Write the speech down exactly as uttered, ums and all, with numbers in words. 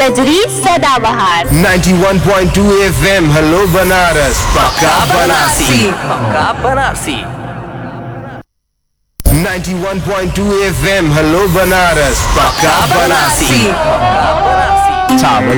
गजरी सदाबहार ninety-one point two F M hello Banaras पक्का बनारसी पक्का Banarasi ninety-one point two F M hello Banaras पक्का बनारसी पक्का बनारसी Top